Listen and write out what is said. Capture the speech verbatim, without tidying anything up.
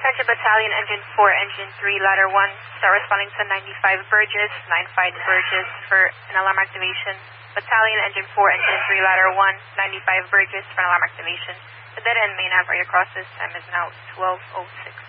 Central Battalion, Engine four, Engine three, Ladder one. Start responding to ninety-five Burgess, nine five Burgess for an alarm activation. Battalion, Engine four, Engine three, Ladder one, ninety-five Burgess for an alarm activation. The dead end main average across this time is now twelve oh six.